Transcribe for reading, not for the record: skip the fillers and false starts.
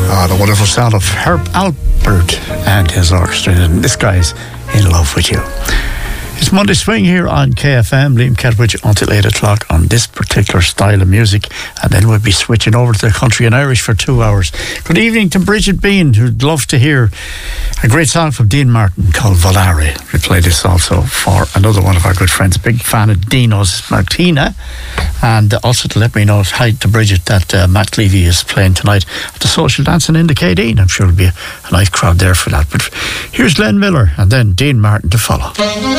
The wonderful sound of Herb Alpert and his orchestra. And this guy's in love with you. It's Monday Swing here on KFM. Liam Ketwich until 8 o'clock on this particular style of music, and then we'll be switching over to the country and Irish for 2 hours. Good evening to Bridget Bean, who'd love to hear a great song from Dean Martin called Volare. We play this also for another one of our good friends, big fan of Dino's, Martina, and also to let me know, hi to Bridget, that Matt Cleavey is playing tonight at the Social Dancing in the K-Dean. I'm sure it'll be a nice crowd there for that. But here's Glenn Miller and then Dean Martin to follow.